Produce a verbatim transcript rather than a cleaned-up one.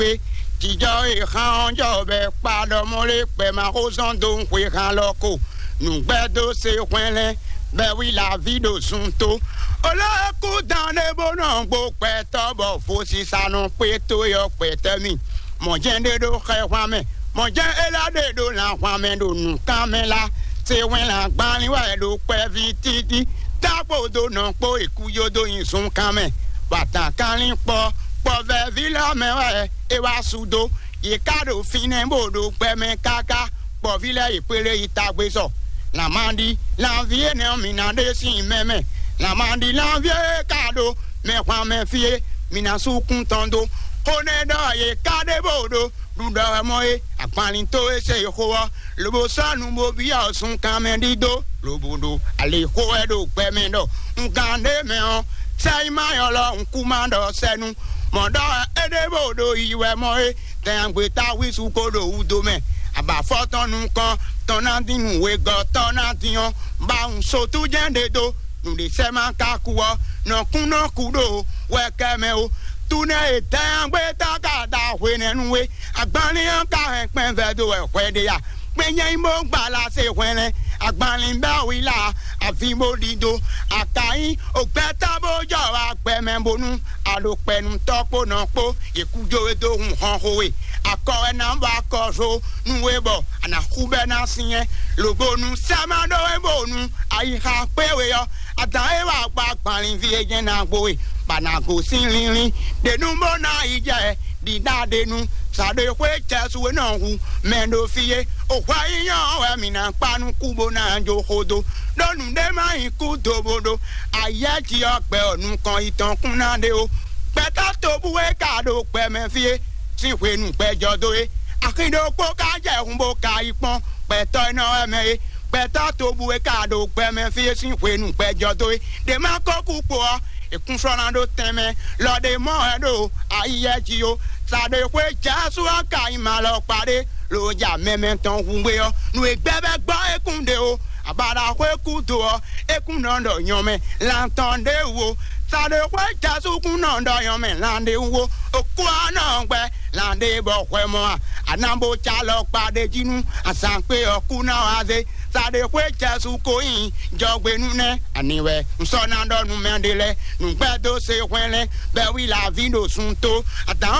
pe ti jo e kan jo be pa do mo le pe ma ko son do pe kan lo ko nu gbe do se kwele be wi la vie do sun to olo ku dan le bo no gbo pe to bo fo si sanu pe to yo pe temi mo jende do khe kwa me mo je elade do la kwa me do nu kamela se wen la gba ni wa do pe vi titi tapo do no po ikuyo do yin sun kame bata kan po po ve villa me wa e wa sudo ye kado fine bodo pe me kaka po villa ipele itagbe so la mandi la vie ne mi na de sin meme la mandi la vie kado me kwa me fie mi na su kun tondo one do ye kade bodo dudo mo e apani to e se ho lobo sanu mo bi osun kame dido lobodo ale ko e do pe me do ngande me o sai ma yo lo nkumando senu modo edebodo iwe mo e tangbe ta wisu kodo udo me aba fotonu kan tonadinu we go tonadion ba un so tu jende do nu de se ma kakuwo no kun no kudo we keme o tu ne tangbe ta ka da we nenu we agbani an ka pen ve do e kwe de ya penye mo gba la se wele agbani ba wi la afi mo dido akai opeta bojo wa pe me bonu alopenu topo na po ikujo edo hun han howe akowe na ba ko so nu webo ana kube na sinye lobonu samado ebonu ayi ha pewe yo adae wa gba parin fi ejen na gbowe banago sinrin de nu mo na ije di dadenu sade kwe chesu na hu mendo fie okwa yan we mi na panu kubo na jo hodo donu de ma iku dobodo aye ti ope onu kan itan kun na de o peta to buwe ka do pe me fie si wenu pe jodo e akido po ka je hun bo ka ipon peto ina eme peta to buwe ka do pe me fie si wenu pe jodo e de ma ko ku po ekun fronando teme lo de mo edo aye ti o sade kwe jasu aka imalo pare lo ja meme ton hunwe o nu egbebe gbo ekun de o abara kwe kudo o ekun nondo yome lantande wo sade kwe jasu kun nondo yome lande wo oku ana gbe lande bo kwe mo anambo chalo pade jinu asanpe oku na aze sade kwe jasu koyin jogbenu ne aniwe nso na ndo nu mendele nu gbedo se kwele be wi la vindo sunto ata